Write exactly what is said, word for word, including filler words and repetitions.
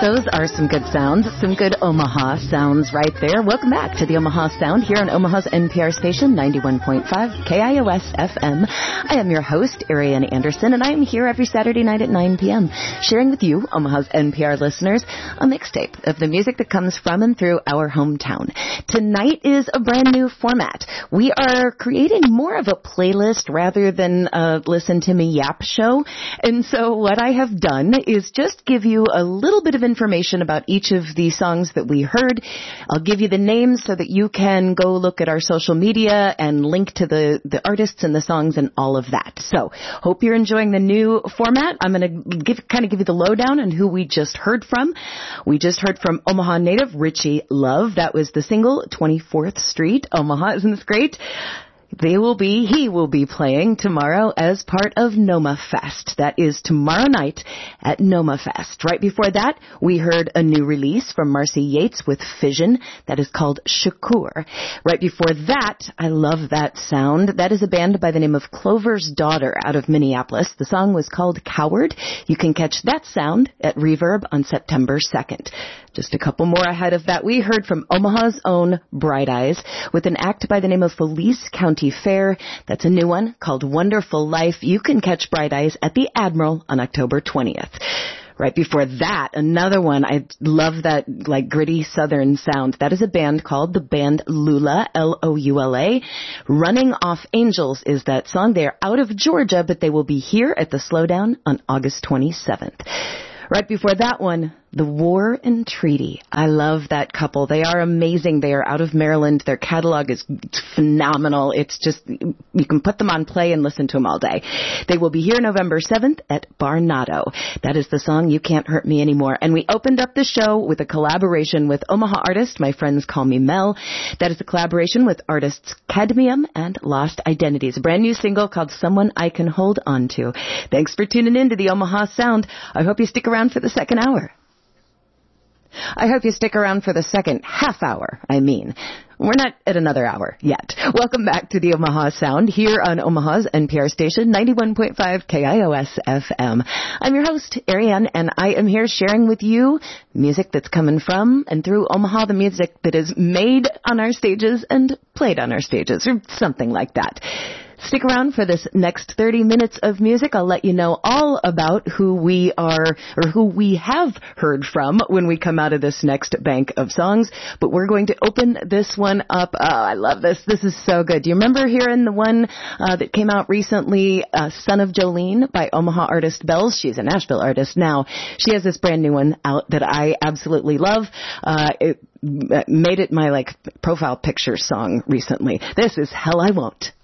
Those are some good sounds, some good Omaha sounds right there. Welcome back to the Omaha Sound here on Omaha's N P R station, ninety-one point five K I O S F M. I am your host, Ariane Anderson, and I am here every Saturday night at nine p.m. sharing with you, Omaha's N P R listeners, a mixtape of the music that comes from and through our hometown. Tonight is a brand new format. We are creating more of a playlist rather than a listen to me yap show. And so what I have done is just give you a little bit of information about each of the songs that we heard. I'll give you the names so that you can go look at our social media and link to the, the artists and the songs and all of that. So, hope you're enjoying the new format. I'm going to give kind of give you the lowdown on who we just heard from. We just heard from Omaha native Richie Love. That was the single, twenty-fourth Street, Omaha. Isn't this great? They will be, he will be playing tomorrow as part of Noma Fest. That is tomorrow night at Noma Fest. Right before that, we heard a new release from Marcy Yates with Fission that is called Shakur. Right before that, I love that sound. That is a band by the name of Clover's Daughter out of Minneapolis. The song was called Coward. You can catch that sound at Reverb on September second. Just a couple more ahead of that, we heard from Omaha's own Bright Eyes with an act by the name of Felice County Fair. That's a new one called Wonderful Life. You can catch Bright Eyes at the Admiral on October twentieth. Right before that, another one, I love that like gritty southern sound. That is a band called the band Lula, L O U L A. Running Off Angels is that song. They are out of Georgia, but they will be here at the Slowdown on August twenty-seventh. Right before that one, The War and Treaty. I love that couple. They are amazing. They are out of Maryland. Their catalog is phenomenal. It's just, you can put them on play and listen to them all day. They will be here November seventh at Barnado. That is the song You Can't Hurt Me Anymore. And we opened up the show with a collaboration with Omaha artist My Friends Call Me Mel. That is a collaboration with artists Cadmium and Lost Identities. A brand new single called Someone I Can Hold On To. Thanks for tuning in to the Omaha Sound. I hope you stick around for the second hour. I hope you stick around for the second half hour, I mean. We're not at another hour yet. Welcome back to the Omaha Sound here on Omaha's N P R station, ninety-one point five K I O S F M. I'm your host, Ariane, and I am here sharing with you music that's coming from and through Omaha, the music that is made on our stages and played on our stages, or something like that. Stick around for this next thirty minutes of music. I'll let you know all about who we are, or who we have heard from when we come out of this next bank of songs. But we're going to open this one up. Oh, I love this. This is so good. Do you remember hearing the one uh, that came out recently, uh, Son of Jolene by Omaha artist Bells? She's a Nashville artist now. She has this brand new one out that I absolutely love. Uh, it made it my, like, profile picture song recently. This is Hell I Won't.